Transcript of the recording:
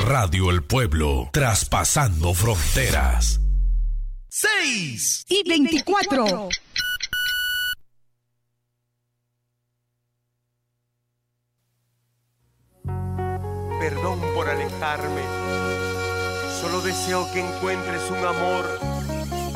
Radio El Pueblo, traspasando fronteras. 6:24. Perdón por alejarme. Solo deseo que encuentres un amor